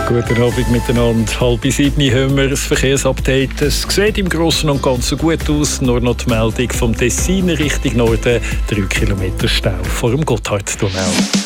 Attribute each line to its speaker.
Speaker 1: Guten Abend miteinander. 6:30 haben wir das Verkehrsupdate. Es sieht im Großen und Ganzen gut aus. Nur noch die Meldung vom Tessin Richtung Norden. 3 Kilometer Stau vor dem Gotthardtunnel.